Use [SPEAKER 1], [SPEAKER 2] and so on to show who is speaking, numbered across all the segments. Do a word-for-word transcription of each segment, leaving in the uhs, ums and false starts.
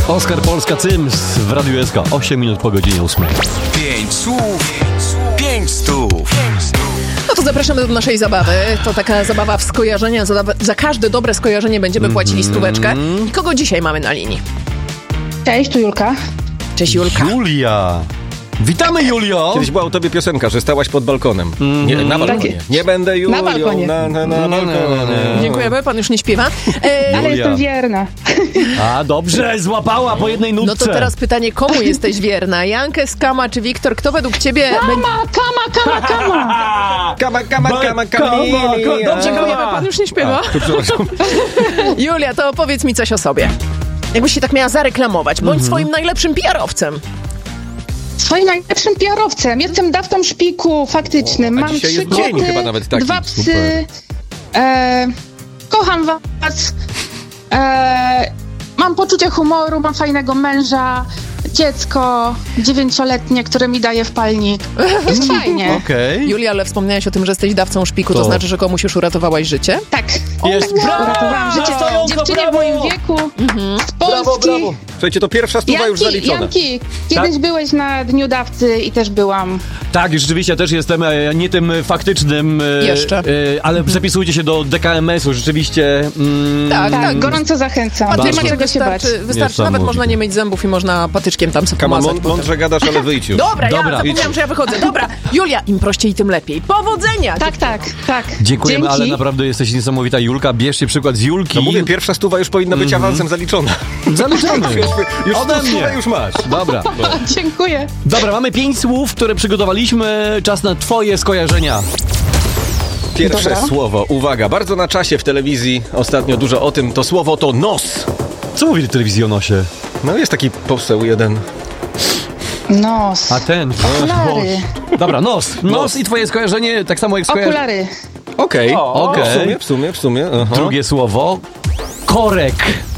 [SPEAKER 1] Oskar Polska Cyms w Radiu S K. osiem minut po godzinie ósmej.
[SPEAKER 2] Pięć słów, pięć stów.
[SPEAKER 3] No to zapraszamy do naszej zabawy. To taka zabawa w skojarzenia. Za, za każde dobre skojarzenie będziemy płacili stóweczkę. I kogo dzisiaj mamy na linii?
[SPEAKER 4] Cześć, tu Julka.
[SPEAKER 3] Cześć, Julka.
[SPEAKER 1] Julia! Witamy, Julio!
[SPEAKER 5] Kiedyś była u tobie piosenka, że stałaś pod balkonem. Nie, na balkonie.
[SPEAKER 4] Tak.
[SPEAKER 5] Nie będę Julią
[SPEAKER 4] Na balkonie.
[SPEAKER 5] Na, na, na balkonie.
[SPEAKER 3] Dziękujemy, pan już nie śpiewa. E,
[SPEAKER 4] Ale
[SPEAKER 1] Julia.
[SPEAKER 4] jestem wierna.
[SPEAKER 1] A, dobrze, złapała po jednej nutce.
[SPEAKER 3] no to teraz pytanie, komu jesteś wierna? Jankę, Skama czy Wiktor? Kto według ciebie... będzie...
[SPEAKER 4] Kama, kama, kama, kama.
[SPEAKER 5] Kama, kama, kama, kama.
[SPEAKER 1] Dobrze,
[SPEAKER 3] Dziękujemy, pan już nie śpiewa.
[SPEAKER 5] To przepraszam.
[SPEAKER 3] Julia, to opowiedz mi coś o sobie. Jakbyś się tak miała zareklamować. Bądź swoim najlepszym P R-owcem.
[SPEAKER 4] Swoim najlepszym P R-owcem. Jestem dawcą szpiku faktycznym.
[SPEAKER 5] A
[SPEAKER 4] Mam
[SPEAKER 5] dzisiaj
[SPEAKER 4] trzy
[SPEAKER 5] jest dzień
[SPEAKER 4] koty,
[SPEAKER 5] chyba nawet taki.
[SPEAKER 4] dwa psy.
[SPEAKER 5] Super.
[SPEAKER 4] E, kocham was. E, mam poczucie humoru, mam fajnego męża. Dziecko dziewięcioletnie, które mi daje wpalnik. Jest fajnie.
[SPEAKER 1] Okej.
[SPEAKER 3] Julia, ale wspomniałaś o tym, że jesteś dawcą szpiku. To,
[SPEAKER 1] To-
[SPEAKER 3] znaczy, że komuś już uratowałaś życie?
[SPEAKER 4] Tak.
[SPEAKER 1] Jest.
[SPEAKER 4] Tak,
[SPEAKER 1] Brawo!
[SPEAKER 4] uratowałam życie
[SPEAKER 1] Stojąco,
[SPEAKER 4] dziewczynie
[SPEAKER 1] brawo!
[SPEAKER 4] w moim wieku. Z Polski.
[SPEAKER 1] Brawo, brawo.
[SPEAKER 5] Słuchajcie, to pierwsza stuwa już
[SPEAKER 4] Janki,
[SPEAKER 5] zaliczona.
[SPEAKER 4] Janki, kiedyś
[SPEAKER 1] Tak?
[SPEAKER 4] byłeś na Dniu Dawcy i też byłam.
[SPEAKER 1] Tak, rzeczywiście też jestem e, nie tym faktycznym, e,
[SPEAKER 3] Jeszcze.
[SPEAKER 1] e, ale zapisujcie się do D K M S-u, rzeczywiście. Mm,
[SPEAKER 3] Tak,
[SPEAKER 4] Tak,
[SPEAKER 3] tak.
[SPEAKER 4] gorąco zachęcam. Nie ma
[SPEAKER 3] Patyczkiem
[SPEAKER 4] czego się bać.
[SPEAKER 3] wystarczy, wystarczy
[SPEAKER 1] Niesamowite.
[SPEAKER 3] nawet można nie mieć zębów i można patyczkiem tam sobie
[SPEAKER 5] Kama,
[SPEAKER 3] pomazać.
[SPEAKER 5] mąd- mądrze gadasz, ale wyjdź już.
[SPEAKER 3] Dobra,
[SPEAKER 1] Dobra,
[SPEAKER 3] ja zapomniałam, że ja wychodzę. Dobra, Julia, im prościej, tym lepiej. Powodzenia!
[SPEAKER 4] Tak, tak, tak.
[SPEAKER 1] Dziękujemy,
[SPEAKER 4] Dzięki.
[SPEAKER 1] ale naprawdę jesteś niesamowita, Julka. Bierzcie przykład z Julki.
[SPEAKER 5] No mówię, pierwsza stuwa już powinna być awansem zaliczona.
[SPEAKER 1] Zaliczamy.
[SPEAKER 5] Już
[SPEAKER 1] Ode
[SPEAKER 5] sto
[SPEAKER 1] mnie.
[SPEAKER 5] stówę już masz.
[SPEAKER 1] Dobra.
[SPEAKER 4] Dziękuję.
[SPEAKER 1] Dobra, mamy pięć słów, które przygotowaliśmy. Czas na twoje skojarzenia.
[SPEAKER 5] Pierwsze
[SPEAKER 4] Dobra.
[SPEAKER 5] słowo, uwaga, bardzo na czasie w telewizji, ostatnio dużo o tym, to słowo to nos.
[SPEAKER 1] Co mówi w telewizji o nosie?
[SPEAKER 5] No jest taki poseł jeden.
[SPEAKER 4] Nos.
[SPEAKER 1] A ten.
[SPEAKER 4] Okulary.
[SPEAKER 1] Dobra, nos. Nos. Nos i twoje skojarzenie, tak samo jak skojarzenie.
[SPEAKER 4] Okulary.
[SPEAKER 5] Okej,
[SPEAKER 1] okej.
[SPEAKER 5] w sumie, w sumie, w sumie. Aha.
[SPEAKER 1] Drugie słowo. Korek.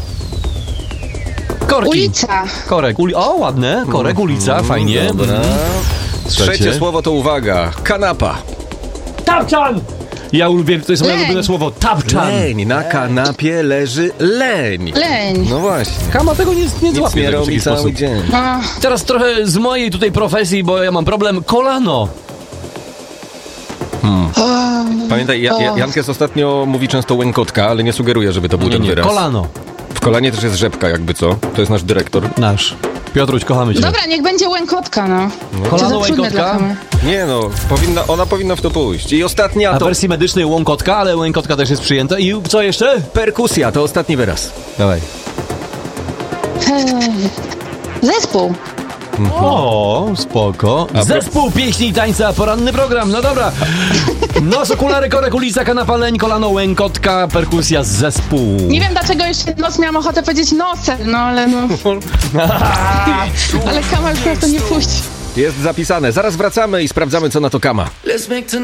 [SPEAKER 1] Korki.
[SPEAKER 4] Ulica.
[SPEAKER 1] Korek. Uli- o, ładne. Korek, ulica, fajnie.
[SPEAKER 5] Dobra. Trzecie
[SPEAKER 1] Trzecie.
[SPEAKER 5] słowo to uwaga, kanapa.
[SPEAKER 1] Tapczan! Ja lubię, to jest moje
[SPEAKER 4] Leń.
[SPEAKER 1] ulubione słowo. Tapczan.
[SPEAKER 5] Leń, na kanapie leży leń.
[SPEAKER 4] Leń.
[SPEAKER 5] No właśnie,
[SPEAKER 1] Kama tego nie, nie
[SPEAKER 5] nic
[SPEAKER 1] złapie
[SPEAKER 5] nie
[SPEAKER 1] w taki
[SPEAKER 5] robi cały
[SPEAKER 1] sposób.
[SPEAKER 5] dzień.
[SPEAKER 4] No.
[SPEAKER 1] Teraz trochę z mojej tutaj profesji, bo ja mam problem. Kolano.
[SPEAKER 5] Pamiętaj, ja, ja, Jankes ostatnio mówi często łękotka, ale nie sugeruje, żeby to był
[SPEAKER 1] Nie,
[SPEAKER 5] ten
[SPEAKER 1] nie,
[SPEAKER 5] wyraz.
[SPEAKER 1] kolano.
[SPEAKER 5] W kolanie też jest rzepka, jakby co. To jest nasz dyrektor.
[SPEAKER 1] Nasz. Piotruś, kochamy cię.
[SPEAKER 4] Dobra, niech będzie łękotka, no.
[SPEAKER 1] Kolano,
[SPEAKER 4] To za trudne dla
[SPEAKER 1] łękotka.
[SPEAKER 4] Kamy.
[SPEAKER 5] Nie no, powinna, ona powinna w to pójść. I ostatnia
[SPEAKER 1] Na
[SPEAKER 5] to
[SPEAKER 1] wersji medycznej łąkotka, ale łękotka też jest przyjęta. I co jeszcze?
[SPEAKER 5] perkusja, to ostatni wyraz.
[SPEAKER 1] Dawaj.
[SPEAKER 4] Eee, Zespół.
[SPEAKER 1] O, spoko.
[SPEAKER 5] A
[SPEAKER 1] Zespół pieśni i tańca, poranny program, no dobra. Nos, okulary, korek, ulica, kanapa, leń, kolano, łękotka, perkusja, zespół.
[SPEAKER 4] Nie wiem dlaczego jeszcze nos miałam ochotę powiedzieć nosem, no ale no. Ale Kama już nas to nie puści.
[SPEAKER 5] Jest zapisane. Zaraz wracamy i sprawdzamy, co na to Kama.